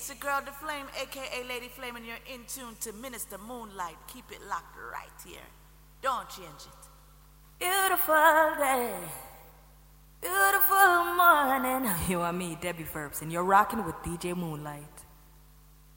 It's your girl, The Flame, a.k.a. Lady Flame, and you're in tune to Minister Moonlight. Keep it locked right here. Don't change it. Beautiful day, beautiful morning. You and me, Debbie Verbs, and you're rocking with DJ Moonlight.